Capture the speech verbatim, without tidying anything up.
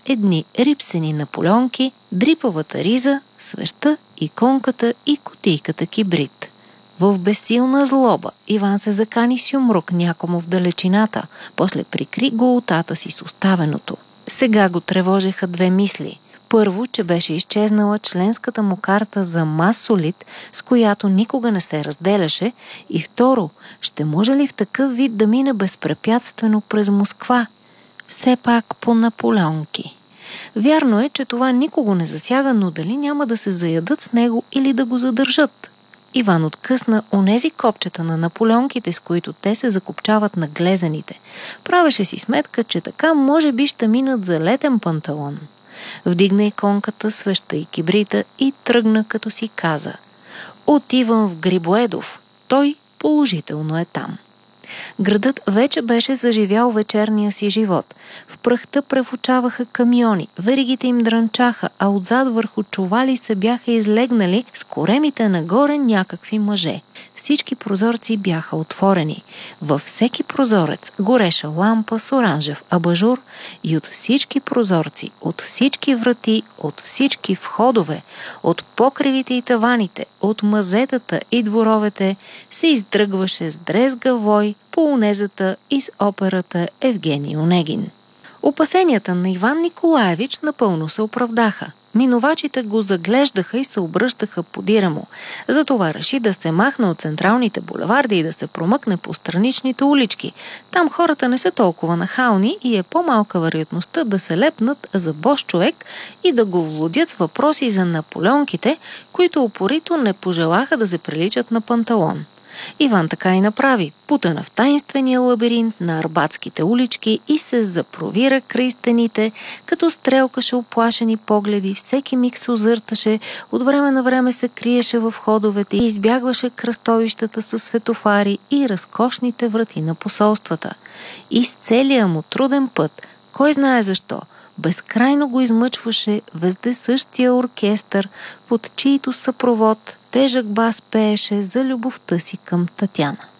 едни рипсени наполеонки, дрипавата риза, свеща, иконката и кутийката кибрид. В безсилна злоба Иван се закани с юмрук някому в далечината, после прикри голотата си с оставеното. Сега го тревожеха две мисли. Първо, че беше изчезнала членската му карта за Масолит, с която никога не се разделяше, и второ, ще може ли в такъв вид да мине безпрепятствено през Москва? Все пак по наполеонки. Вярно е, че това никого не засяга, но дали няма да се заядат с него или да го задържат? Иван откъсна онези копчета на наполеонките, с които те се закопчават на глезените. Правеше си сметка, че така може би ще минат за летен панталон. Вдигна иконката, свеща и кибрита и тръгна, като си каза: отивам в Грибоедов, той положително е там. Градът вече беше заживял вечерния си живот. В прахта превучаваха камиони, веригите им дрънчаха, а отзад върху чували се бяха излегнали с коремите нагоре някакви мъже. Всички прозорци бяха отворени. Във всеки прозорец гореше лампа с оранжев абажур и от всички прозорци, от всички врати, от всички входове, от покривите и таваните, от мазетата и дворовете се издръгваше с дрезга вой по унезата и с операта Евгений Онегин. Опасенията на Иван Николаевич напълно се оправдаха. Минувачите го заглеждаха и се обръщаха подира му. Затова реши да се махне от централните булеварди и да се промъкне по страничните улички. Там хората не са толкова нахални и е по-малка вероятността да се лепнат за бос човек и да го влудят с въпроси за наполеонките, които упорито не пожелаха да се приличат на панталон. Иван така и направи, путана в таинствения лабиринт на арбатските улички и се запровира край стените, като стрелкаше оплашени погледи, всеки миг се озърташе, от време на време се криеше в ходовете и избягваше кръстовищата със светофари и разкошните врати на посолствата. И с целия му труден път, кой знае защо, безкрайно го измъчваше вездесъщия оркестър, под чийто съпровод тежък бас пееше за любовта си към Татяна.